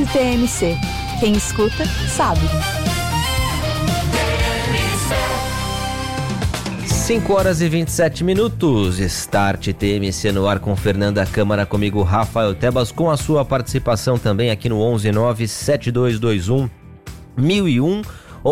TMC. Quem escuta, sabe. 5h27. Start TMC no ar com Fernanda Câmara, comigo Rafael Tebas, com a sua participação também aqui no 11972211001,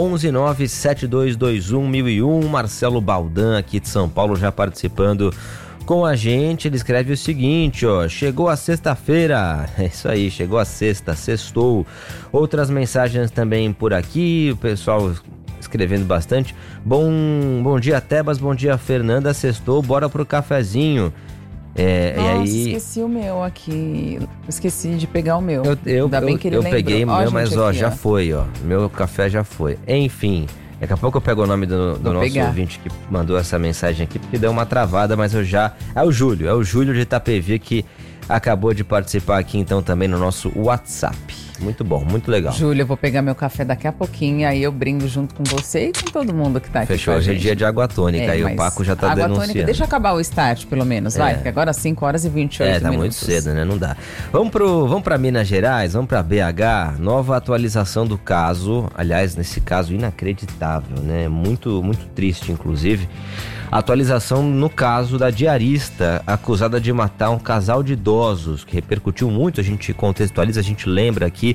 11972211001. Marcelo Baldan aqui de São Paulo já participando com a gente. Ele escreve o seguinte, chegou a sexta-feira, é isso aí, chegou a sexta, sextou. Outras mensagens também por aqui, o pessoal escrevendo bastante. Bom dia, Tebas, bom dia, Fernanda, sextou, bora pro cafezinho. Nossa, e aí... esqueci o meu aqui, esqueci de pegar o meu. Ainda bem que ele lembrou. Peguei o meu, mas aqui, já foi, meu café já foi. Enfim, daqui a pouco eu pego o nome do nosso ouvinte que mandou essa mensagem aqui, porque deu uma travada, mas eu já... É o Júlio de Itapevi, que acabou de participar aqui então também no nosso WhatsApp. Muito bom, muito legal. Júlia, eu vou pegar meu café daqui a pouquinho, aí eu brindo junto com você e com todo mundo que tá aqui. Fechou, hoje é dia de água tônica, aí o Paco já tá denunciando. Tônica, deixa acabar o start pelo menos, vai, porque agora 5h28 minutos. Tá muito cedo, né, não dá. Vamos pra Minas Gerais, vamos pra BH, nova atualização do caso, aliás, nesse caso inacreditável, né, muito, muito triste, inclusive. Atualização no caso da diarista acusada de matar um casal de idosos, que repercutiu muito, a gente contextualiza, a gente lembra aqui,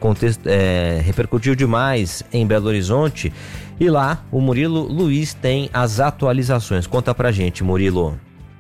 repercutiu demais em Belo Horizonte. E lá o Murilo Luiz tem as atualizações. Conta pra gente, Murilo.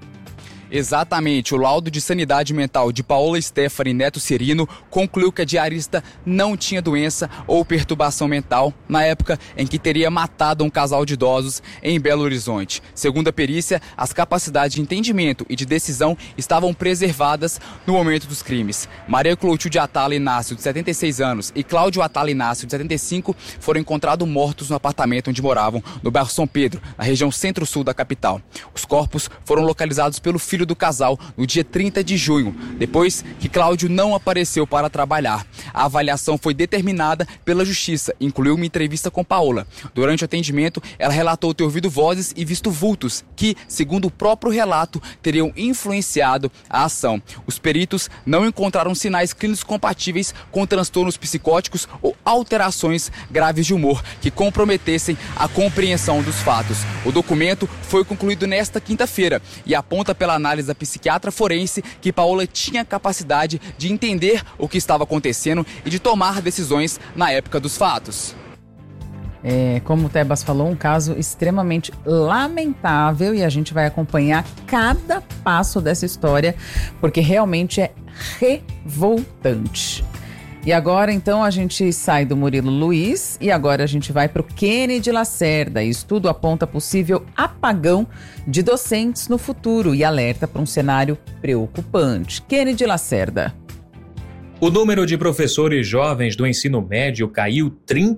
Exatamente, o laudo de sanidade mental de Paola Stephanie Neto Cirino concluiu que a diarista não tinha doença ou perturbação mental na época em que teria matado um casal de idosos em Belo Horizonte. Segundo a perícia, as capacidades de entendimento e de decisão estavam preservadas no momento dos crimes. Maria Clotilde Atala Inácio, de 76 anos, e Cláudio Atala Inácio, de 75, foram encontrados mortos no apartamento onde moravam, no bairro São Pedro, na região centro-sul da capital. Os corpos foram localizados pelo filho do casal no dia 30 de junho, depois que Cláudio não apareceu para trabalhar. A avaliação foi determinada pela justiça, incluiu uma entrevista com Paola. Durante o atendimento, ela relatou ter ouvido vozes e visto vultos que, segundo o próprio relato, teriam influenciado a ação. Os peritos não encontraram sinais clínicos compatíveis com transtornos psicóticos ou alterações graves de humor que comprometessem a compreensão dos fatos. O documento foi concluído nesta quinta-feira e aponta pela análise da psiquiatra forense que Paola tinha capacidade de entender o que estava acontecendo e de tomar decisões na época dos fatos. Como o Tebas falou, um caso extremamente lamentável e a gente vai acompanhar cada passo dessa história porque realmente é revoltante. E agora, então, a gente sai do Murilo Luiz e agora a gente vai para o Kennedy Lacerda. Estudo aponta possível apagão de docentes no futuro e alerta para um cenário preocupante. Kennedy Lacerda. O número de professores jovens do ensino médio caiu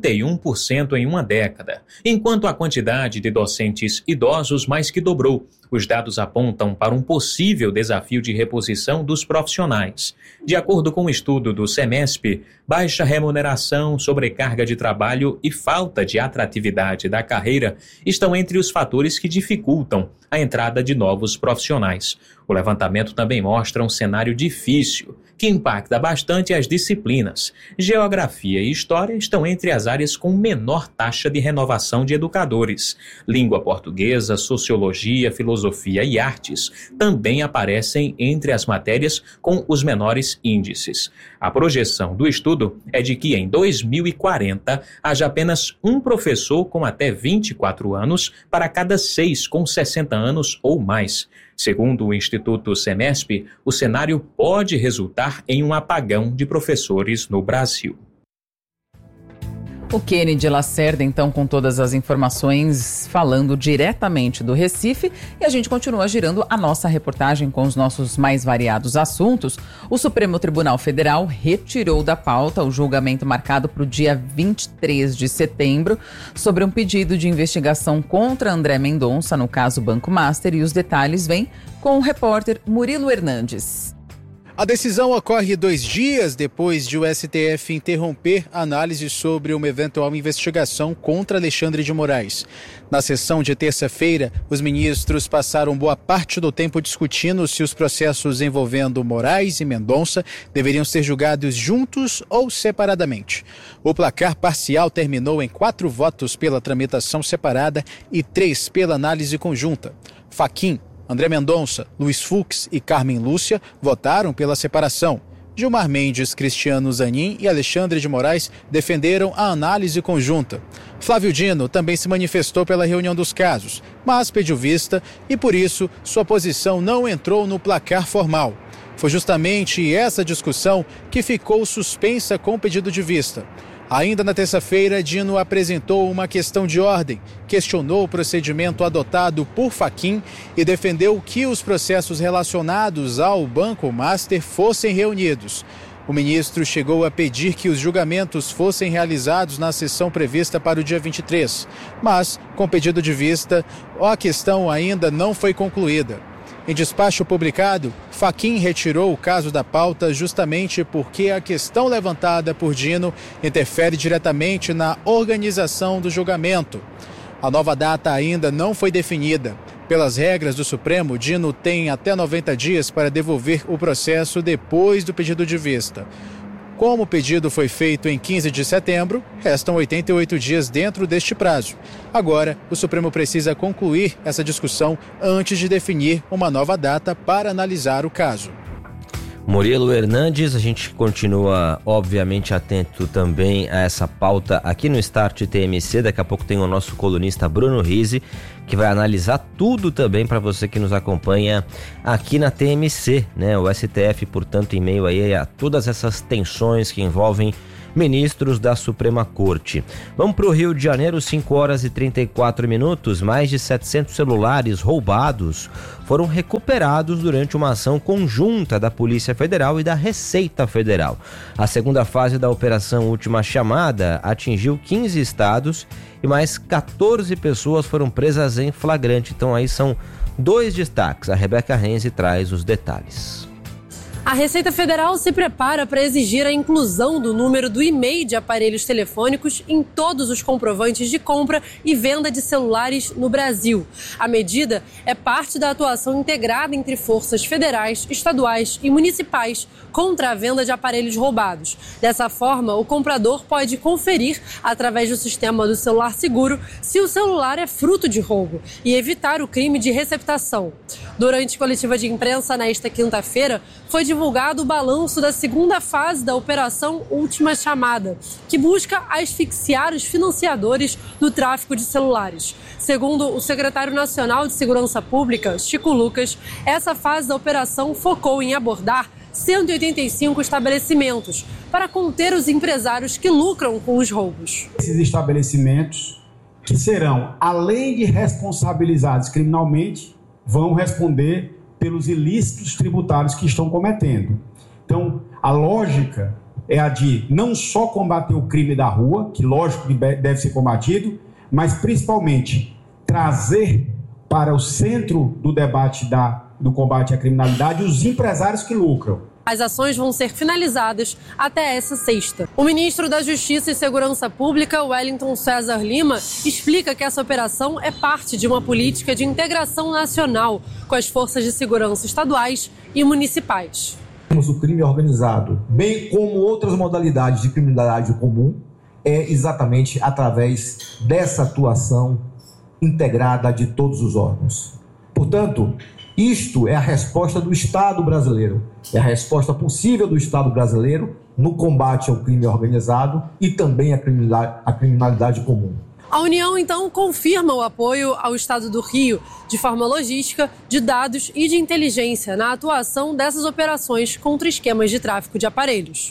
31% em uma década, enquanto a quantidade de docentes idosos mais que dobrou. Os dados apontam para um possível desafio de reposição dos profissionais. De acordo com o estudo do SEMESP, baixa remuneração, sobrecarga de trabalho e falta de atratividade da carreira estão entre os fatores que dificultam a entrada de novos profissionais. O levantamento também mostra um cenário difícil, que impacta bastante as disciplinas. Geografia e História estão entre as áreas com menor taxa de renovação de educadores. Língua portuguesa, Sociologia, Filosofia e Artes também aparecem entre as matérias com os menores índices. A projeção do estudo é de que em 2040 haja apenas um professor com até 24 anos para cada 6 com 60 anos ou mais. Segundo o Instituto SEMESP, o cenário pode resultar em um apagão de professores no Brasil. O Kennedy Lacerda, então, com todas as informações, falando diretamente do Recife. E a gente continua girando a nossa reportagem com os nossos mais variados assuntos. O Supremo Tribunal Federal retirou da pauta o julgamento marcado para o dia 23 de setembro sobre um pedido de investigação contra André Mendonça no caso Banco Master. E os detalhes vêm com o repórter Murilo Hernandes. A decisão ocorre 2 dias depois de o STF interromper a análise sobre uma eventual investigação contra Alexandre de Moraes. Na sessão de terça-feira, os ministros passaram boa parte do tempo discutindo se os processos envolvendo Moraes e Mendonça deveriam ser julgados juntos ou separadamente. O placar parcial terminou em 4 votos pela tramitação separada e 3 pela análise conjunta. Fachin, André Mendonça, Luiz Fux e Carmen Lúcia votaram pela separação. Gilmar Mendes, Cristiano Zanin e Alexandre de Moraes defenderam a análise conjunta. Flávio Dino também se manifestou pela reunião dos casos, mas pediu vista e, por isso, sua posição não entrou no placar formal. Foi justamente essa discussão que ficou suspensa com o pedido de vista. Ainda na terça-feira, Dino apresentou uma questão de ordem, questionou o procedimento adotado por Fachin e defendeu que os processos relacionados ao Banco Master fossem reunidos. O ministro chegou a pedir que os julgamentos fossem realizados na sessão prevista para o dia 23, mas, com pedido de vista, a questão ainda não foi concluída. Em despacho publicado, Fachin retirou o caso da pauta justamente porque a questão levantada por Dino interfere diretamente na organização do julgamento. A nova data ainda não foi definida. Pelas regras do Supremo, Dino tem até 90 dias para devolver o processo depois do pedido de vista. Como o pedido foi feito em 15 de setembro, restam 88 dias dentro deste prazo. Agora, o Supremo precisa concluir essa discussão antes de definir uma nova data para analisar o caso. Murilo Hernandes, a gente continua obviamente atento também a essa pauta aqui no Start TMC. Daqui a pouco tem o nosso colunista Bruno Rizzi, que vai analisar tudo também para você que nos acompanha aqui na TMC, né? O STF, portanto, em meio aí a todas essas tensões que envolvem ministros da Suprema Corte. Vamos para o Rio de Janeiro, 5 horas e 34 minutos. Mais de 700 celulares roubados foram recuperados durante uma ação conjunta da Polícia Federal e da Receita Federal. A segunda fase da Operação Última Chamada atingiu 15 estados e mais 14 pessoas foram presas em flagrante. Então aí são 2 destaques. A Rebeca Renzi traz os detalhes. A Receita Federal se prepara para exigir a inclusão do número do e-mail de aparelhos telefônicos em todos os comprovantes de compra e venda de celulares no Brasil. A medida é parte da atuação integrada entre forças federais, estaduais e municipais contra a venda de aparelhos roubados. Dessa forma, o comprador pode conferir, através do sistema do celular seguro, se o celular é fruto de roubo e evitar o crime de receptação. Durante coletiva de imprensa nesta quinta-feira, foi divulgado o balanço da segunda fase da Operação Última Chamada, que busca asfixiar os financiadores do tráfico de celulares. Segundo o secretário nacional de Segurança Pública, Chico Lucas, essa fase da operação focou em abordar 185 estabelecimentos para conter os empresários que lucram com os roubos. Esses estabelecimentos que serão, além de responsabilizados criminalmente, vão responder pelos ilícitos tributários que estão cometendo. Então, a lógica é a de não só combater o crime da rua, que lógico que deve ser combatido, mas principalmente trazer para o centro do debate do combate à criminalidade os empresários que lucram. As ações vão ser finalizadas até essa sexta. O ministro da Justiça e Segurança Pública, Wellington César Lima, explica que essa operação é parte de uma política de integração nacional com as forças de segurança estaduais e municipais. O crime organizado, bem como outras modalidades de criminalidade comum, é exatamente através dessa atuação integrada de todos os órgãos. Portanto, isto é a resposta do Estado brasileiro, é a resposta possível do Estado brasileiro no combate ao crime organizado e também à criminalidade comum. A União, então, confirma o apoio ao Estado do Rio, de forma logística, de dados e de inteligência na atuação dessas operações contra esquemas de tráfico de aparelhos.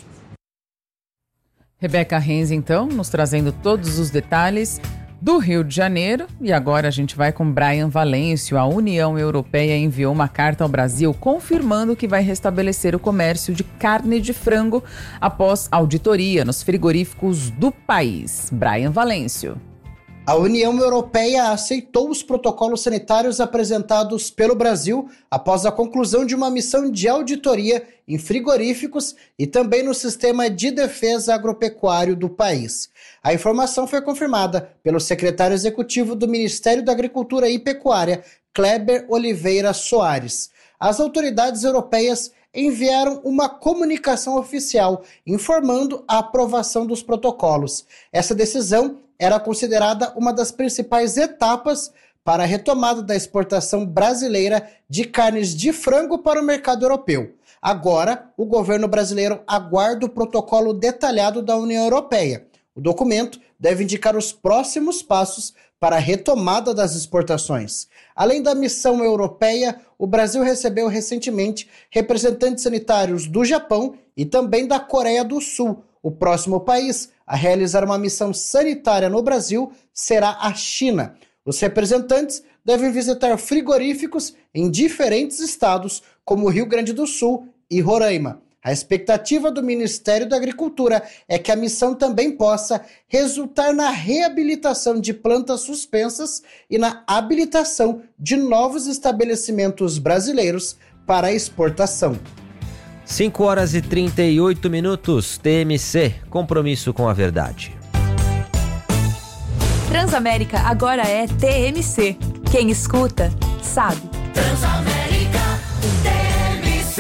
Rebeca Renzi, então, nos trazendo todos os detalhes do Rio de Janeiro. E agora a gente vai com Brian Valêncio. A União Europeia enviou uma carta ao Brasil confirmando que vai restabelecer o comércio de carne de frango após auditoria nos frigoríficos do país. Brian Valêncio. A União Europeia aceitou os protocolos sanitários apresentados pelo Brasil após a conclusão de uma missão de auditoria em frigoríficos e também no sistema de defesa agropecuário do país. A informação foi confirmada pelo secretário executivo do Ministério da Agricultura e Pecuária, Kleber Oliveira Soares. As autoridades europeias enviaram uma comunicação oficial informando a aprovação dos protocolos. Essa decisão era considerada uma das principais etapas para a retomada da exportação brasileira de carnes de frango para o mercado europeu. Agora, o governo brasileiro aguarda o protocolo detalhado da União Europeia. O documento deve indicar os próximos passos para a retomada das exportações. Além da missão europeia, o Brasil recebeu recentemente representantes sanitários do Japão e também da Coreia do Sul. O próximo país a realizar uma missão sanitária no Brasil será a China. Os representantes devem visitar frigoríficos em diferentes estados, como Rio Grande do Sul e Roraima. A expectativa do Ministério da Agricultura é que a missão também possa resultar na reabilitação de plantas suspensas e na habilitação de novos estabelecimentos brasileiros para exportação. 5h38, TMC, compromisso com a verdade. Transamérica agora é TMC. Quem escuta, sabe. Transamérica, TMC.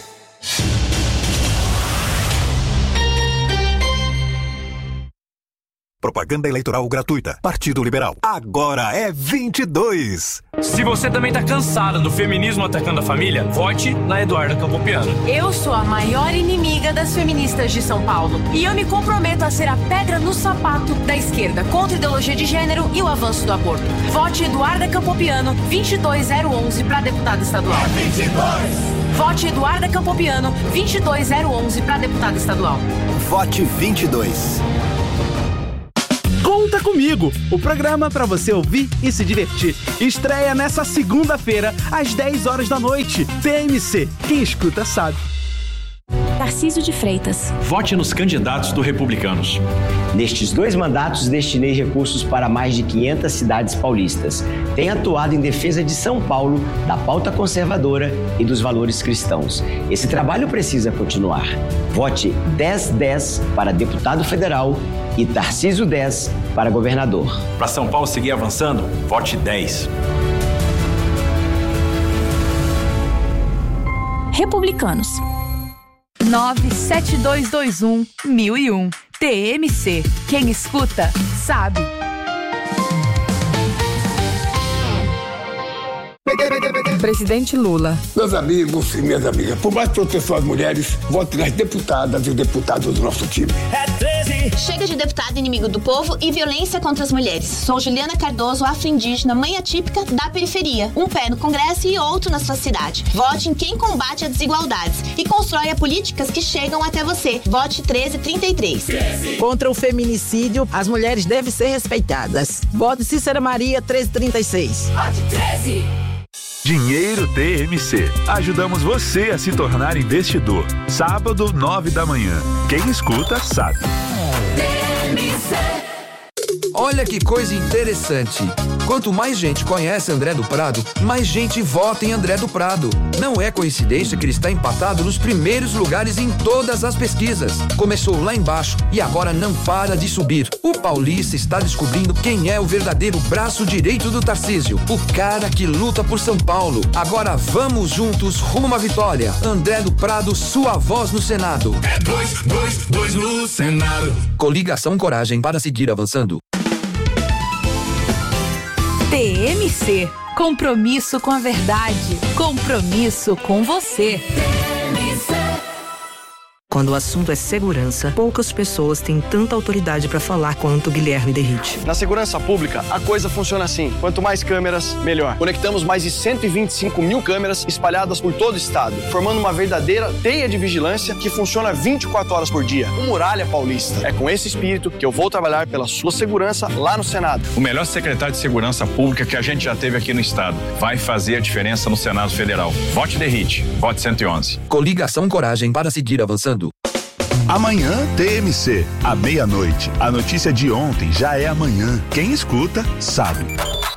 Propaganda eleitoral gratuita. Partido Liberal. Agora é 22. Se você também tá cansada do feminismo atacando a família, vote na Eduarda Campopiano. Eu sou a maior inimiga das feministas de São Paulo. E eu me comprometo a ser a pedra no sapato da esquerda contra a ideologia de gênero e o avanço do aborto. Vote Eduarda Campopiano, 22011 para deputada estadual. 22. Vote Eduarda Campopiano, 22011 para deputada estadual. Vote 22. Conta Comigo, o programa para você ouvir e se divertir. Estreia nessa segunda-feira, às 10 horas da noite. TMC, quem escuta sabe. Tarcísio de Freitas. Vote nos candidatos do Republicanos. Nestes 2 mandatos, destinei recursos para mais de 500 cidades paulistas. Tenho atuado em defesa de São Paulo, da pauta conservadora e dos valores cristãos. Esse trabalho precisa continuar. Vote 1010 para deputado federal e Tarcísio 10 para governador. Para São Paulo seguir avançando, vote 10. Republicanos. 97221-1001. TMC. Quem escuta, sabe. Presidente Lula. Meus amigos e minhas amigas, por mais proteção às mulheres, vote nas deputadas e deputados do nosso time. É 13. Chega de deputado inimigo do povo e violência contra as mulheres. Sou Juliana Cardoso, afro-indígena, mãe atípica da periferia. Um pé no Congresso e outro na sua cidade. Vote em quem combate as desigualdades e constrói políticas que chegam até você. Vote 1333. 13. Contra o feminicídio, as mulheres devem ser respeitadas. Vote Cícera Maria 1336. Vote 13. Dinheiro TMC. Ajudamos você a se tornar investidor. Sábado, 9 da manhã. Quem escuta, sabe. TMC. Olha que coisa interessante. Quanto mais gente conhece André do Prado, mais gente vota em André do Prado. Não é coincidência que ele está empatado nos primeiros lugares em todas as pesquisas. Começou lá embaixo e agora não para de subir. O paulista está descobrindo quem é o verdadeiro braço direito do Tarcísio. O cara que luta por São Paulo. Agora vamos juntos rumo a uma vitória. André do Prado, sua voz no Senado. É 2 no Senado. Coligação Coragem para seguir avançando. TMC. Compromisso com a verdade. Compromisso com você. Quando o assunto é segurança, poucas pessoas têm tanta autoridade para falar quanto Guilherme Derrite. Na segurança pública, a coisa funciona assim. Quanto mais câmeras, melhor. Conectamos mais de 125 mil câmeras espalhadas por todo o estado, formando uma verdadeira teia de vigilância que funciona 24 horas por dia. O Muralha Paulista. É com esse espírito que eu vou trabalhar pela sua segurança lá no Senado. O melhor secretário de segurança pública que a gente já teve aqui no estado. Vai fazer a diferença no Senado Federal. Vote Derrite. Vote 111. Coligação Coragem para seguir avançando. Amanhã, TMC, à meia-noite. A notícia de ontem já é amanhã. Quem escuta, sabe.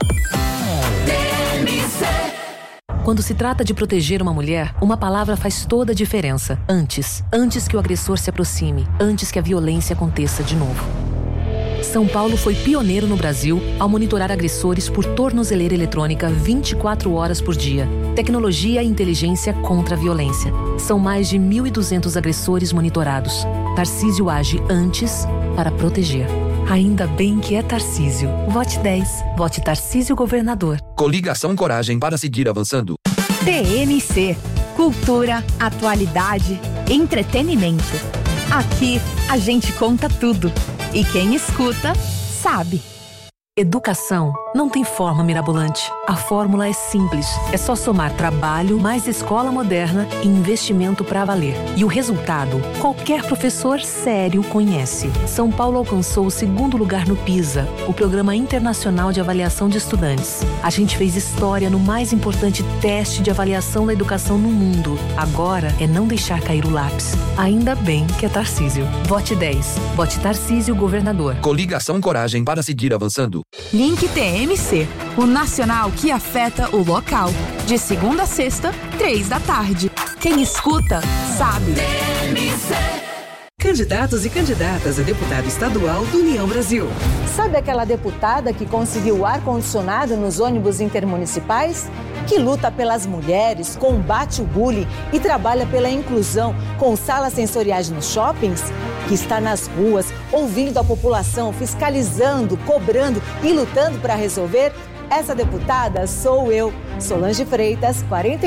Quando se trata de proteger uma mulher, uma palavra faz toda a diferença. Antes. Antes que o agressor se aproxime. Antes que a violência aconteça de novo. São Paulo foi pioneiro no Brasil ao monitorar agressores por tornozeleira eletrônica 24 horas por dia. Tecnologia e inteligência contra a violência. São mais de 1.200 agressores monitorados. Tarcísio age antes para proteger. Ainda bem que é Tarcísio. Vote 10. Vote Tarcísio Governador. Coligação Coragem para seguir avançando. TMC. Cultura, atualidade, entretenimento. Aqui a gente conta tudo. E quem escuta, sabe. Educação não tem forma mirabolante. A fórmula é simples. É só somar trabalho, mais escola moderna e investimento pra valer. E o resultado, qualquer professor sério conhece. São Paulo alcançou o 2º lugar no PISA, o Programa Internacional de Avaliação de Estudantes. A gente fez história no mais importante teste de avaliação da educação no mundo. Agora é não deixar cair o lápis. Ainda bem que é Tarcísio. Vote 10. Vote Tarcísio Governador. Coligação Coragem para seguir avançando. Link TMC, o nacional que afeta o local. De segunda a sexta, 15h. Quem escuta, sabe. Candidatos e candidatas a deputado estadual do União Brasil. Sabe aquela deputada que conseguiu ar-condicionado nos ônibus intermunicipais? Que luta pelas mulheres, combate o bullying e trabalha pela inclusão com salas sensoriais nos shoppings? Que está nas ruas, ouvindo a população, fiscalizando, cobrando e lutando para resolver? Essa deputada sou eu, Solange Freitas,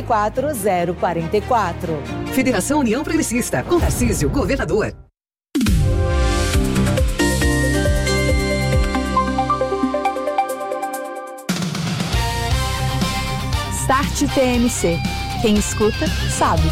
44044. Federação União Progressista, com Tarcísio, governador. Start TMC. Quem escuta, sabe.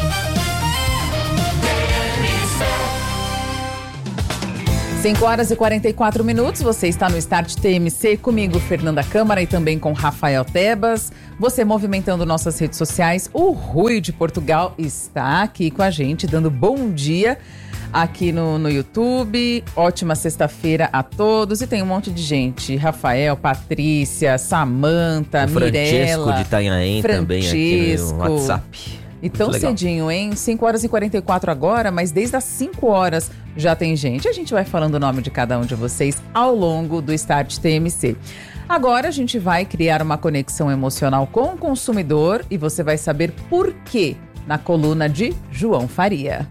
5h44, você está no Start TMC, comigo, Fernanda Câmara, e também com Rafael Tebas. Você movimentando nossas redes sociais. O Rui de Portugal está aqui com a gente, dando bom dia aqui no YouTube. Ótima sexta-feira a todos. E tem um monte de gente. Rafael, Patrícia, Samanta, Mirella. Francesco de Itanhaém também aqui no WhatsApp. E tão cedinho, hein? 5h44 agora, mas desde as 5 horas já tem gente. A gente vai falando o nome de cada um de vocês ao longo do Start TMC. Agora a gente vai criar uma conexão emocional com o consumidor e você vai saber por quê na coluna de João Faria.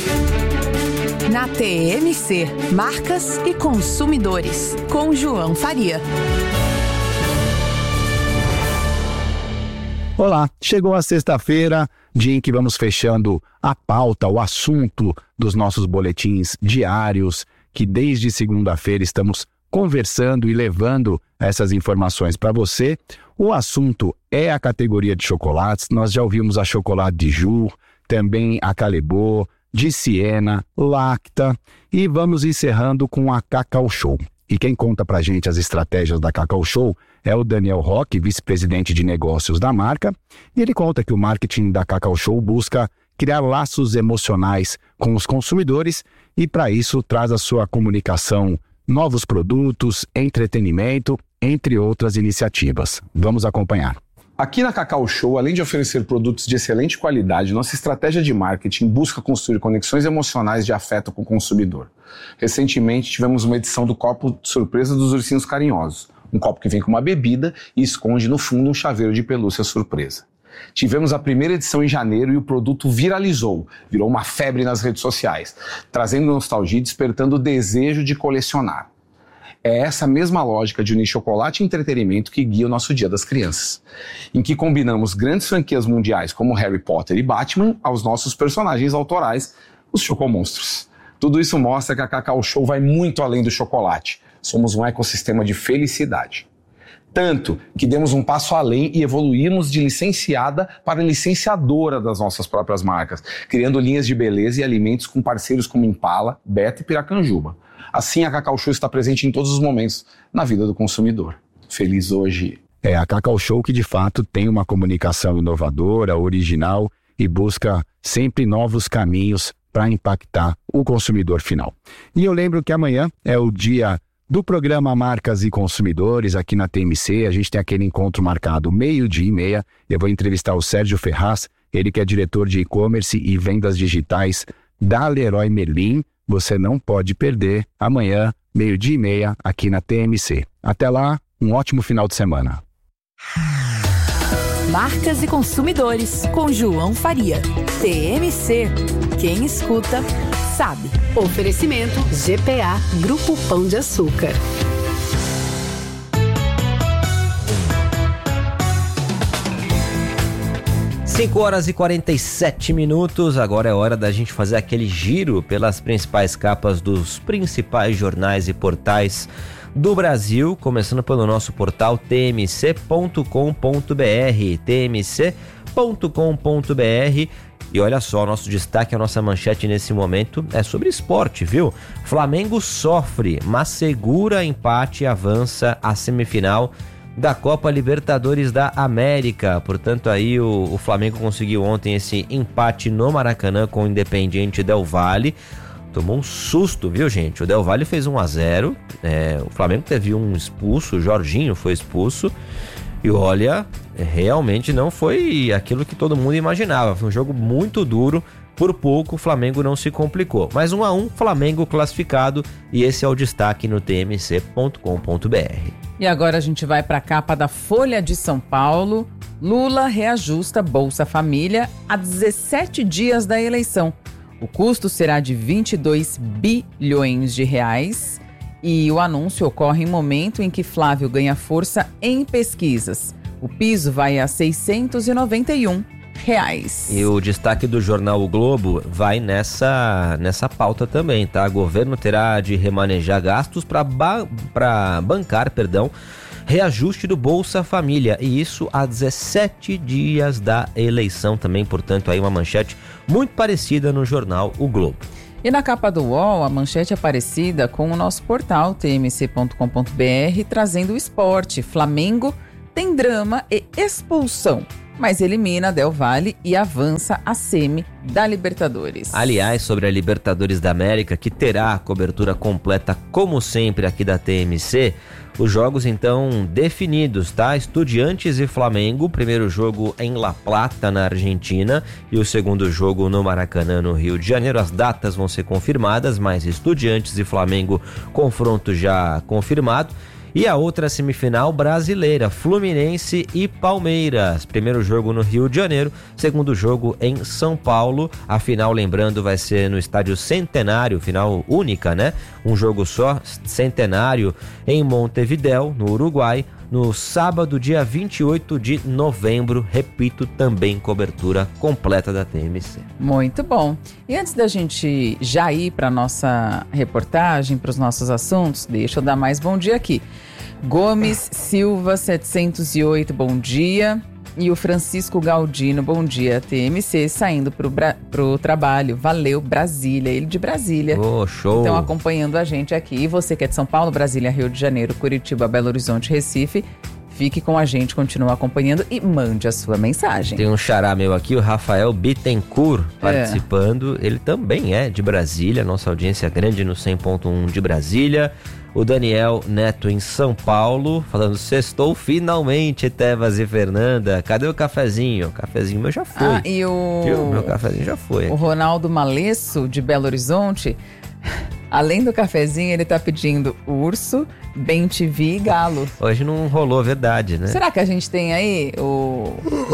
Na TMC, marcas e consumidores, com João Faria. Olá, chegou a sexta-feira, dia em que vamos fechando a pauta, o assunto dos nossos boletins diários, que desde segunda-feira estamos conversando e levando essas informações para você. O assunto é a categoria de chocolates, nós já ouvimos a Chocolate de Ju, também a Callebaut, de Siena, Lacta, e vamos encerrando com a Cacau Show. E quem conta pra gente as estratégias da Cacau Show é o Daniel Roque, vice-presidente de negócios da marca, e ele conta que o marketing da Cacau Show busca criar laços emocionais com os consumidores e para isso traz a sua comunicação, novos produtos, entretenimento, entre outras iniciativas. Vamos acompanhar. Aqui na Cacau Show, além de oferecer produtos de excelente qualidade, nossa estratégia de marketing busca construir conexões emocionais de afeto com o consumidor. Recentemente, tivemos uma edição do copo de surpresa dos Ursinhos Carinhosos, um copo que vem com uma bebida e esconde no fundo um chaveiro de pelúcia surpresa. Tivemos a primeira edição em janeiro e o produto viralizou, virou uma febre nas redes sociais, trazendo nostalgia e despertando o desejo de colecionar. É essa mesma lógica de unir chocolate e entretenimento que guia o nosso Dia das Crianças, em que combinamos grandes franquias mundiais como Harry Potter e Batman aos nossos personagens autorais, os Chocomonstros. Tudo isso mostra que a Cacau Show vai muito além do chocolate. Somos um ecossistema de felicidade. Tanto que demos um passo além e evoluímos de licenciada para licenciadora das nossas próprias marcas, criando linhas de beleza e alimentos com parceiros como Impala, Beta e Piracanjuba. Assim, a Cacau Show está presente em todos os momentos na vida do consumidor. Feliz hoje. É a Cacau Show que de fato tem uma comunicação inovadora, original e busca sempre novos caminhos para impactar o consumidor final. E eu lembro que amanhã é o dia do programa Marcas e Consumidores aqui na TMC. A gente tem aquele encontro marcado 12:30. Eu vou entrevistar o Sérgio Ferraz, ele que é diretor de e-commerce e vendas digitais da Leroy Merlin. Você não pode perder amanhã, 12:30, aqui na TMC. Até lá, um ótimo final de semana. Marcas e Consumidores, com João Faria. TMC. Quem escuta, sabe. Oferecimento GPA, Grupo Pão de Açúcar. 5h47, agora é hora da gente fazer aquele giro pelas principais capas dos principais jornais e portais do Brasil, começando pelo nosso portal tmc.com.br, tmc.com.br. E olha só, nosso destaque, a nossa manchete nesse momento é sobre esporte, viu? Flamengo sofre, mas segura empate e avança à semifinal da Copa Libertadores da América. Portanto, aí o Flamengo conseguiu ontem esse empate no Maracanã com o Independiente Del Valle. Tomou um susto, viu, gente? O Del Valle fez 1-0, o Flamengo teve um expulso, o Jorginho foi expulso. E olha, realmente não foi aquilo que todo mundo imaginava. Foi um jogo muito duro. Por pouco o Flamengo não se complicou. Mas 1-1, Flamengo classificado. E esse é o destaque no tmc.com.br. E agora a gente vai para a capa da Folha de São Paulo. Lula reajusta Bolsa Família a 17 dias da eleição. O custo será de 22 bilhões de reais. E o anúncio ocorre em momento em que Flávio ganha força em pesquisas. O piso vai a R$ 691. E o destaque do jornal O Globo vai nessa pauta também, tá? O governo terá de remanejar gastos para bancar, reajuste do Bolsa Família, e isso há 17 dias da eleição também, portanto aí uma manchete muito parecida no jornal O Globo. E na capa do UOL, a manchete é parecida com o nosso portal tmc.com.br, trazendo o esporte. Flamengo tem drama e expulsão, mas elimina Del Valle e avança a semi da Libertadores. Aliás, sobre a Libertadores da América, que terá a cobertura completa, como sempre, aqui da TMC, os jogos então definidos, tá? Estudiantes e Flamengo, o primeiro jogo em La Plata, na Argentina, e o segundo jogo no Maracanã, no Rio de Janeiro. As datas vão ser confirmadas, mas Estudiantes e Flamengo, confronto já confirmado. E a outra semifinal brasileira, Fluminense e Palmeiras. Primeiro jogo no Rio de Janeiro, segundo jogo em São Paulo. A final, lembrando, vai ser no estádio Centenário, final única, né? Um jogo só, Centenário, em Montevidéu, no Uruguai, no sábado, dia 28 de novembro. Repito, também cobertura completa da TMC. Muito bom. E antes da gente já ir para nossa reportagem, para os nossos assuntos, deixa eu dar mais bom dia aqui. Gomes Silva 708, bom dia. E o Francisco Galdino, bom dia. TMC saindo pro trabalho. Valeu, Brasília. Ele de Brasília. Oh, show. Estão acompanhando a gente aqui. E você que é de São Paulo, Brasília, Rio de Janeiro, Curitiba, Belo Horizonte, Recife, fique com a gente, continue acompanhando e mande a sua mensagem. Tem um xará meu aqui, o Rafael Bittencourt, participando. Ele também é de Brasília, nossa audiência grande no 100.1 de Brasília. O Daniel Neto em São Paulo, falando: sextou finalmente, Tebas e Fernanda. Cadê o cafezinho? O cafezinho meu já foi. E o meu cafezinho já foi. O Ronaldo Malesso, de Belo Horizonte, além do cafezinho, ele tá pedindo urso, Bem TV e galo. Hoje não rolou, verdade, né? Será que a gente tem aí o...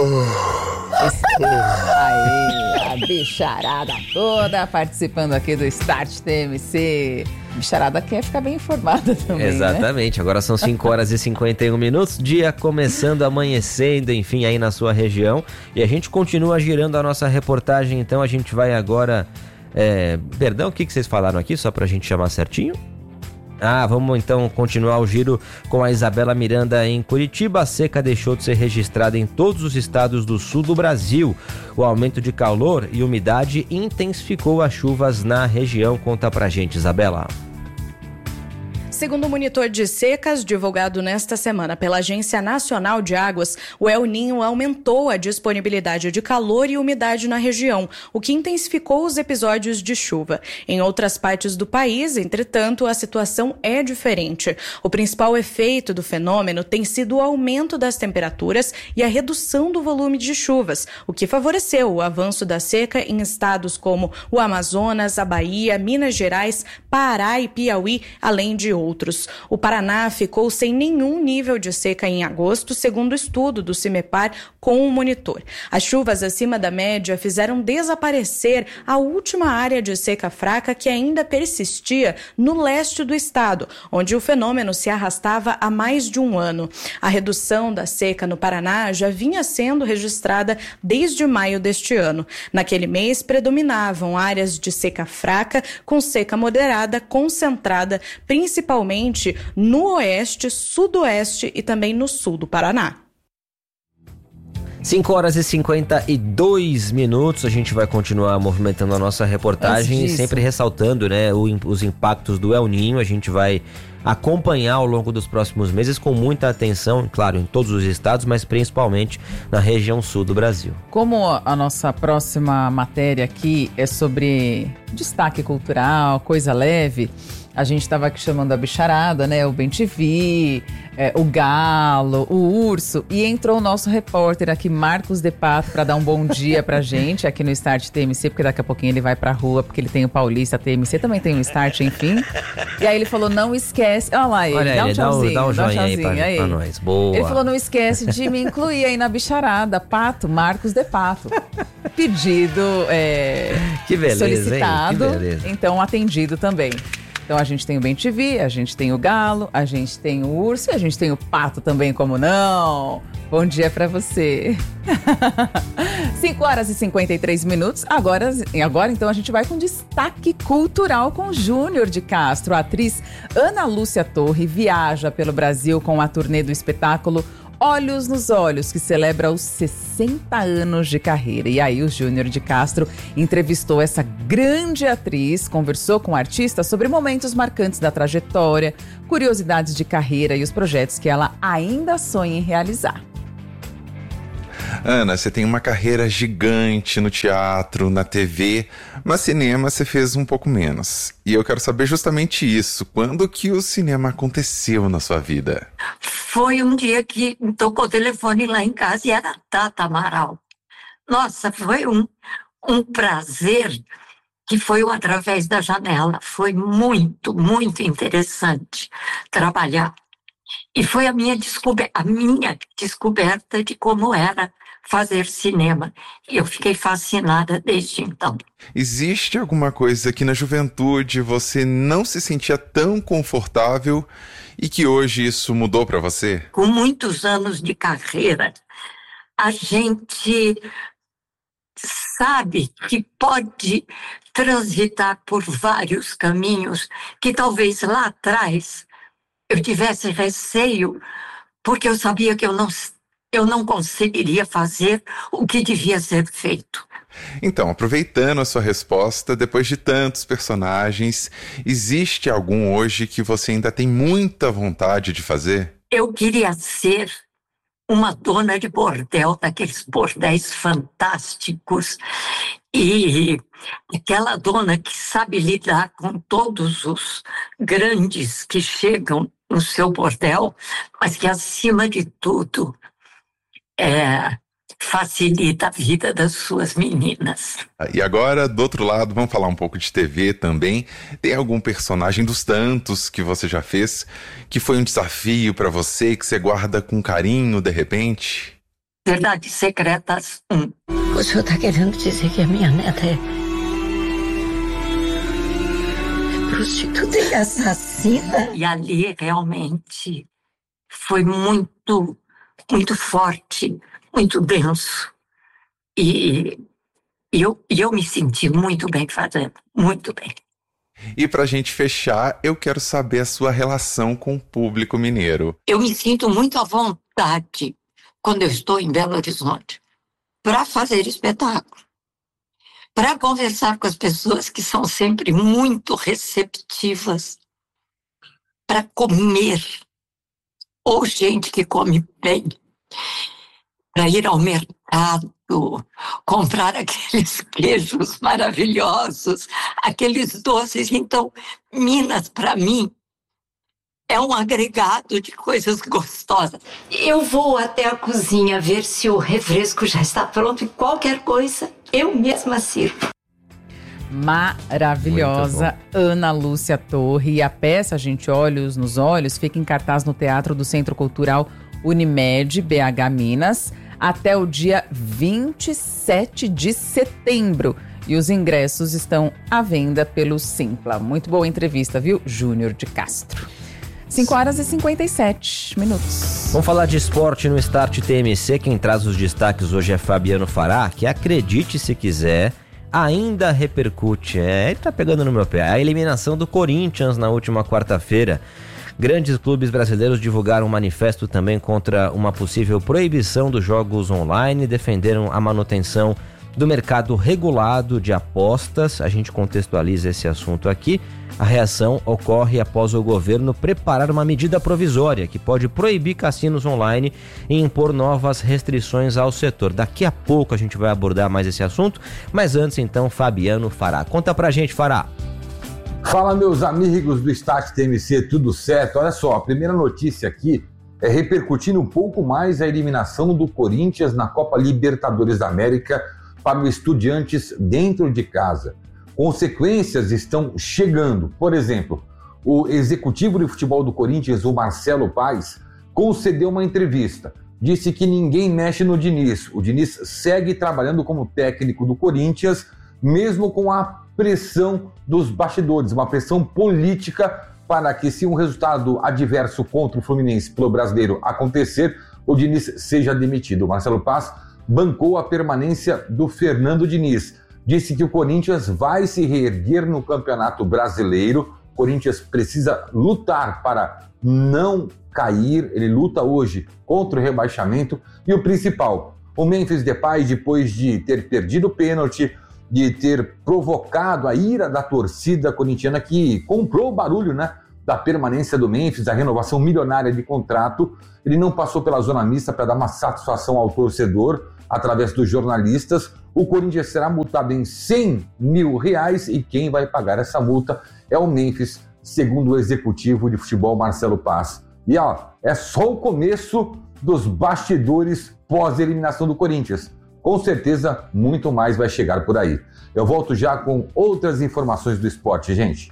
Aí, a bicharada toda participando aqui do Start TMC. Bicharada quer ficar bem informada também, exatamente, né? Agora são 5h51, dia começando, amanhecendo, enfim, aí na sua região. E a gente continua girando a nossa reportagem, então a gente vai agora... Perdão, o que vocês falaram aqui, só pra gente chamar certinho? Vamos então continuar o giro com a Isabela Miranda em Curitiba. A seca deixou de ser registrada em todos os estados do sul do Brasil. O aumento de calor e umidade intensificou as chuvas na região. Conta pra gente, Isabela. Segundo o monitor de secas divulgado nesta semana pela Agência Nacional de Águas, o El Niño aumentou a disponibilidade de calor e umidade na região, o que intensificou os episódios de chuva. Em outras partes do país, entretanto, a situação é diferente. O principal efeito do fenômeno tem sido o aumento das temperaturas e a redução do volume de chuvas, o que favoreceu o avanço da seca em estados como o Amazonas, a Bahia, Minas Gerais, Pará e Piauí, além de outros. O Paraná ficou sem nenhum nível de seca em agosto, segundo o estudo do CIMEPAR com o monitor. As chuvas acima da média fizeram desaparecer a última área de seca fraca que ainda persistia no leste do estado, onde o fenômeno se arrastava há mais de um ano. A redução da seca no Paraná já vinha sendo registrada desde maio deste ano. Naquele mês, predominavam áreas de seca fraca com seca moderada concentrada, principalmente no oeste, sudoeste e também no sul do Paraná. 5h52, a gente vai continuar movimentando a nossa reportagem, sempre ressaltando, né, os impactos do El Niño. A gente vai acompanhar ao longo dos próximos meses com muita atenção, claro, em todos os estados, mas principalmente na região sul do Brasil. Como a nossa próxima matéria aqui é sobre destaque cultural, coisa leve, a gente estava aqui chamando a bicharada, né? O Bem-TV, o Galo, o Urso. E entrou o nosso repórter aqui, Marcos De Pato, para dar um bom dia pra gente aqui no Start TMC, porque daqui a pouquinho ele vai pra rua, porque ele tem o Paulista, a TMC também tem o Start, enfim. E aí ele falou, não esquece... Olha lá ele, olha dá um ele, tchauzinho. Dá um joinha aí pra nós. Boa. Ele falou, não esquece de me incluir aí na bicharada. Pato, Marcos De Pato. Pedido que beleza, solicitado, hein? Que beleza. Então atendido também. Então a gente tem o Bem-TV, a gente tem o Galo, a gente tem o Urso e a gente tem o Pato também, como não? Bom dia pra você. 5h53. Agora então a gente vai com destaque cultural com Júnior de Castro. A atriz Ana Lúcia Torre viaja pelo Brasil com a turnê do espetáculo Olhos nos Olhos, que celebra os 60 anos de carreira. E aí o Júnior de Castro entrevistou essa grande atriz, conversou com o artista sobre momentos marcantes da trajetória, curiosidades de carreira e os projetos que ela ainda sonha em realizar. Ana, você tem uma carreira gigante no teatro, na TV, mas cinema você fez um pouco menos. E eu quero saber justamente isso. Quando que o cinema aconteceu na sua vida? Foi um dia que tocou o telefone lá em casa e era a Tata Amaral. Nossa, foi um prazer que foi através da janela. Foi muito, muito interessante trabalhar. E foi a minha descoberta de como era fazer cinema. E eu fiquei fascinada desde então. Existe alguma coisa que na juventude você não se sentia tão confortável e que hoje isso mudou para você? Com muitos anos de carreira, a gente sabe que pode transitar por vários caminhos que talvez lá atrás eu tivesse receio, porque eu sabia que eu não conseguiria fazer o que devia ser feito. Então, aproveitando a sua resposta, depois de tantos personagens, existe algum hoje que você ainda tem muita vontade de fazer? Eu queria ser uma dona de bordel, daqueles bordéis fantásticos, e aquela dona que sabe lidar com todos os grandes que chegam no seu bordel, mas que, acima de tudo, facilita a vida das suas meninas. E agora, do outro lado, vamos falar um pouco de TV também. Tem algum personagem dos tantos que você já fez que foi um desafio para você, que você guarda com carinho de repente? Verdades Secretas 1. O senhor está querendo dizer que a minha neta é prostituta e assassina? E ali realmente foi muito, muito forte, muito denso. E eu me senti muito bem fazendo, muito bem. E pra gente fechar, eu quero saber a sua relação com o público mineiro. Eu me sinto muito à vontade quando eu estou em Belo Horizonte para fazer espetáculo, para conversar com as pessoas que são sempre muito receptivas, para comer, ou gente que come bem, para ir ao mercado, comprar aqueles queijos maravilhosos, aqueles doces. Então, Minas, para mim, é um agregado de coisas gostosas. Eu vou até a cozinha ver se o refresco já está pronto e qualquer coisa eu mesma sirvo. Maravilhosa Ana Lúcia Torre. E a peça, gente, Olhos nos Olhos, fica em cartaz no Teatro do Centro Cultural Unimed, BH Minas, até o dia 27 de setembro. E os ingressos estão à venda pelo Simpla. Muito boa entrevista, viu, Júnior de Castro. 5h57. Vamos falar de esporte no Start TMC. Quem traz os destaques hoje é Fabiano Fará, que, acredite se quiser, ainda repercute. Ele tá pegando no meu pé. A eliminação do Corinthians na última quarta-feira. Grandes clubes brasileiros divulgaram um manifesto também contra uma possível proibição dos jogos online, defenderam a manutenção do mercado regulado de apostas. A gente contextualiza esse assunto aqui. A reação ocorre após o governo preparar uma medida provisória que pode proibir cassinos online e impor novas restrições ao setor. Daqui a pouco a gente vai abordar mais esse assunto, mas antes então, Fabiano Fará. Conta pra gente, Fará. Fala, meus amigos do Start TMC, tudo certo? Olha só, a primeira notícia aqui é repercutindo um pouco mais a eliminação do Corinthians na Copa Libertadores da América para o Estudiantes dentro de casa. Consequências estão chegando. Por exemplo, o executivo de futebol do Corinthians, o Marcelo Paes, concedeu uma entrevista. Disse que ninguém mexe no Diniz. O Diniz segue trabalhando como técnico do Corinthians, mesmo com a pressão dos bastidores, uma pressão política para que, se um resultado adverso contra o Fluminense pelo Brasileiro acontecer, o Diniz seja demitido. O Marcelo Paes bancou a permanência do Fernando Diniz. Disse que o Corinthians vai se reerguer no Campeonato Brasileiro. O Corinthians precisa lutar para não cair. Ele luta hoje contra o rebaixamento. E o principal, o Memphis Depay, depois de ter perdido o pênalti, de ter provocado a ira da torcida corintiana que comprou o barulho, da permanência do Memphis, da renovação milionária de contrato, ele não passou pela zona mista para dar uma satisfação ao torcedor através dos jornalistas. O Corinthians será multado em R$100 mil e quem vai pagar essa multa é o Memphis, segundo o executivo de futebol Marcelo Paes. E é só o começo dos bastidores pós-eliminação do Corinthians. Com certeza, muito mais vai chegar por aí. Eu volto já com outras informações do esporte, gente.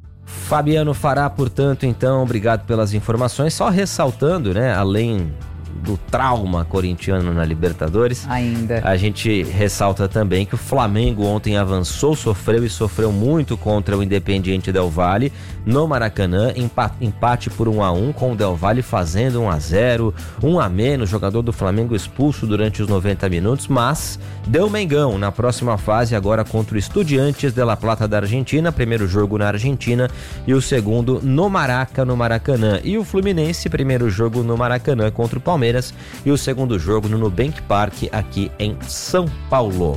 Fabiano Fará, portanto, então, obrigado pelas informações. Só ressaltando, além do trauma corintiano na Libertadores, a gente ressalta também que o Flamengo ontem avançou, sofreu muito contra o Independiente Del Valle no Maracanã, empate por 1-1, com o Del Valle fazendo 1-0, 1-, jogador do Flamengo expulso durante os 90 minutos, mas deu Mengão na próxima fase agora contra o Estudiantes de La Plata da Argentina, primeiro jogo na Argentina e o segundo no Maracanã, e o Fluminense, primeiro jogo no Maracanã contra o Palmeiras e o segundo jogo no Nubank Park aqui em São Paulo.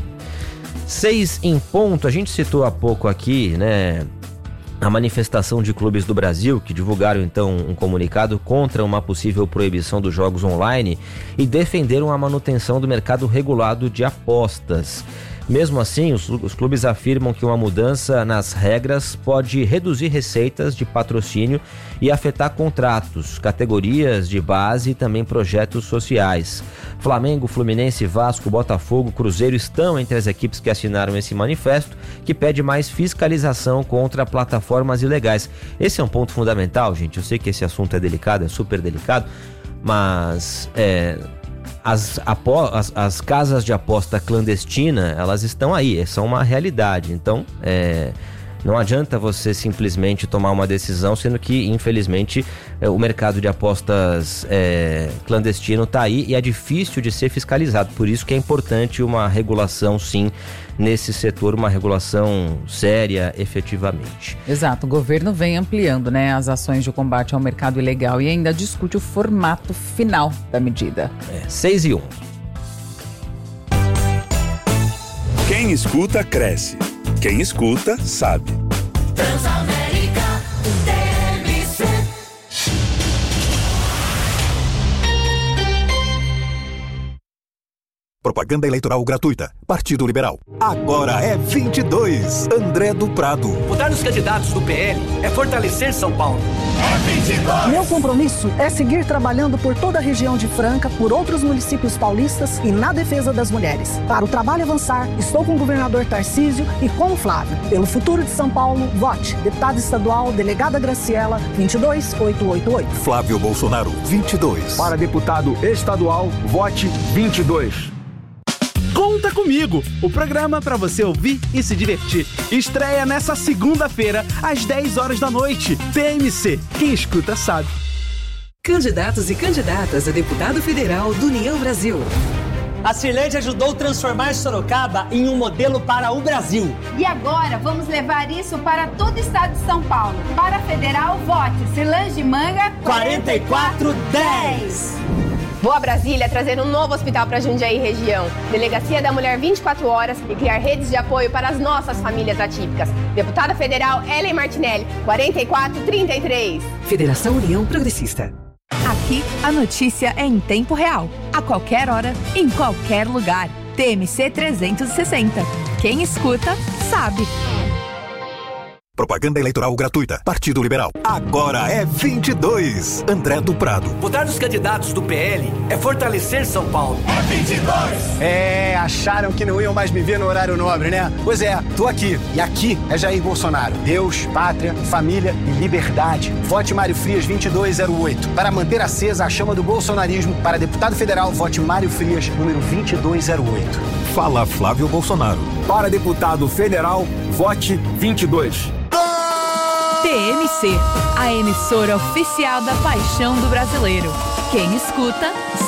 6 em ponto. A gente citou há pouco aqui, a manifestação de clubes do Brasil que divulgaram então um comunicado contra uma possível proibição dos jogos online e defenderam a manutenção do mercado regulado de apostas. Mesmo assim, os clubes afirmam que uma mudança nas regras pode reduzir receitas de patrocínio e afetar contratos, categorias de base e também projetos sociais. Flamengo, Fluminense, Vasco, Botafogo, Cruzeiro estão entre as equipes que assinaram esse manifesto, que pede mais fiscalização contra plataformas ilegais. Esse é um ponto fundamental, gente. Eu sei que esse assunto é delicado, é super delicado, mas as casas de aposta clandestina, elas estão aí, são uma realidade. Então, não adianta você simplesmente tomar uma decisão, sendo que, infelizmente, o mercado de apostas clandestino está aí e é difícil de ser fiscalizado. Por isso que é importante uma regulação, sim, nesse setor, uma regulação séria, efetivamente. Exato, o governo vem ampliando, as ações de combate ao mercado ilegal e ainda discute o formato final da medida. 6-1. Quem escuta, cresce. Quem escuta, sabe. Transamérica TMC. Propaganda eleitoral gratuita. Partido Liberal. Agora é 22. André do Prado. Votar nos candidatos do PL é fortalecer São Paulo. É 22. Meu compromisso é seguir trabalhando por toda a região de Franca, por outros municípios paulistas e na defesa das mulheres. Para o trabalho avançar, estou com o governador Tarcísio e com o Flávio. Pelo futuro de São Paulo, vote. Deputada estadual, delegada Graciela, 22888. Flávio Bolsonaro, 22. Para deputado estadual, vote 22. Conta Comigo, o programa para você ouvir e se divertir. Estreia nessa segunda-feira, às 10 horas da noite. TMC, quem escuta sabe. Candidatos e candidatas a deputado federal do União Brasil. A Cirlande ajudou a transformar Sorocaba em um modelo para o Brasil. E agora vamos levar isso para todo o estado de São Paulo. Para a federal, vote Cirlande de Manga 4410. Vou a Brasília trazer um novo hospital para Jundiaí região. Delegacia da Mulher 24 horas e criar redes de apoio para as nossas famílias atípicas. Deputada Federal Ellen Martinelli, 4433. Federação União Progressista. Aqui, a notícia é em tempo real. A qualquer hora, em qualquer lugar. TMC 360. Quem escuta, sabe. Propaganda eleitoral gratuita. Partido Liberal. Agora é 22. André do Prado. Votar nos candidatos do PL é fortalecer São Paulo. É 22. Acharam que não iam mais me ver no horário nobre, né? Pois é, tô aqui. E aqui é Jair Bolsonaro. Deus, pátria, família e liberdade. Vote Mário Frias 2208. Para manter acesa a chama do bolsonarismo, para deputado federal, vote Mário Frias, número 2208. Fala Flávio Bolsonaro. Para deputado federal, vote 22. TMC, a emissora oficial da paixão do brasileiro. Quem escuta,